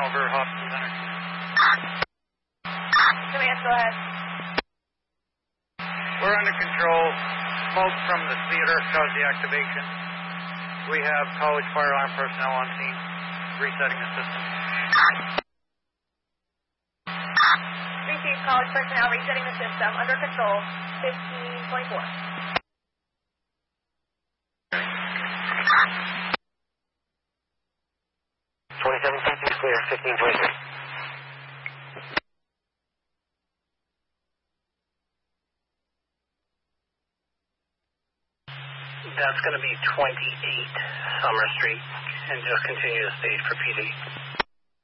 over Hobson Center. Command, go ahead. We're under control. Smoke from the theater caused the activation. We have college fire alarm personnel on scene, resetting the system. Receive college personnel resetting the system. Under control. 1524. 27 clear. 1523. That's going to be 28 Summer Street, and just continue to stage for PD.